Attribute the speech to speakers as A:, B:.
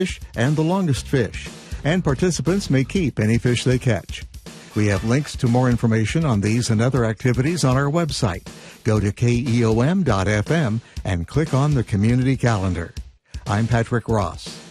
A: and the longest fish, and participants may keep any fish they catch. We have links to more information on these and other activities on our website. Go to keom.fm and click on the community calendar. I'm Patrick Ross.